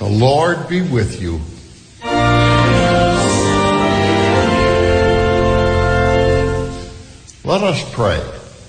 The Lord be with you. Let us pray.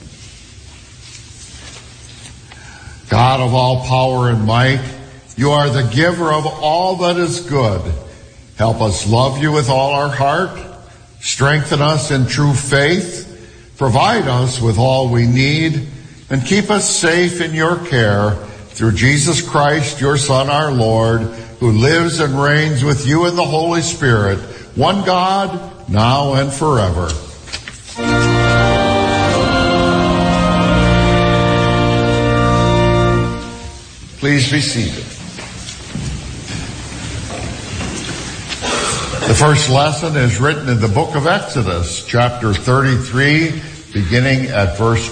God of all power and might, you are the giver of all that is good. Help us love you with all our heart. Strengthen us in true faith. Provide us with all we need. And keep us safe in your care through Jesus Christ, your Son, our Lord, who lives and reigns with you in the Holy Spirit, one God, now and forever. Please be seated. The first lesson is written in the book of Exodus, chapter 33, beginning at verse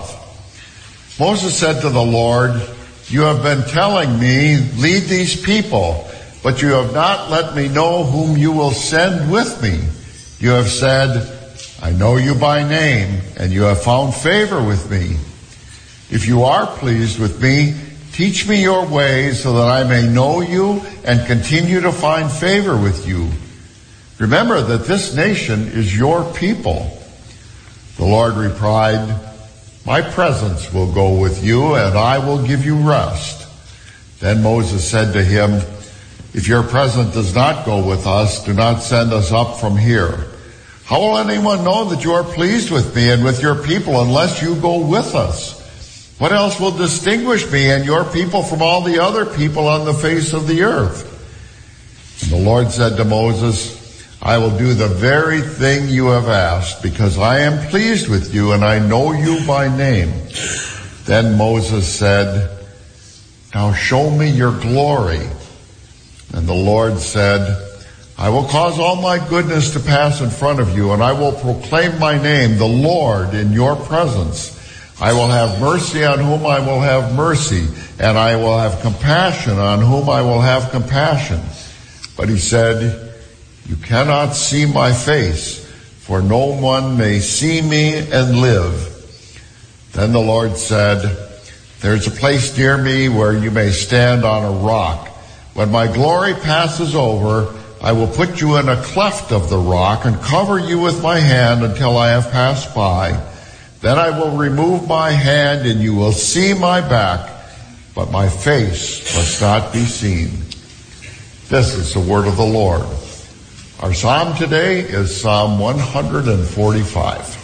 12. Moses said to the Lord, "You have been telling me, lead these people, but you have not let me know whom you will send with me. You have said, I know you by name, and you have found favor with me. If you are pleased with me, teach me your ways so that I may know you and continue to find favor with you. Remember that this nation is your people." The Lord replied, "My presence will go with you, and I will give you rest." Then Moses said to him, "If your presence does not go with us, do not send us up from here. How will anyone know that you are pleased with me and with your people unless you go with us? What else will distinguish me and your people from all the other people on the face of the earth?" And the Lord said to Moses, "I will do the very thing you have asked, because I am pleased with you and I know you by name." Then Moses said, "Now show me your glory." And the Lord said, "I will cause all my goodness to pass in front of you, and I will proclaim my name, the Lord, in your presence. I will have mercy on whom I will have mercy, and I will have compassion on whom I will have compassion." But he said, "You cannot see my face, for no one may see me and live." Then the Lord said, "There's a place near me where you may stand on a rock. When my glory passes over, I will put you in a cleft of the rock and cover you with my hand until I have passed by. Then I will remove my hand and you will see my back, but my face must not be seen." This is the word of the Lord. Our psalm today is Psalm 145.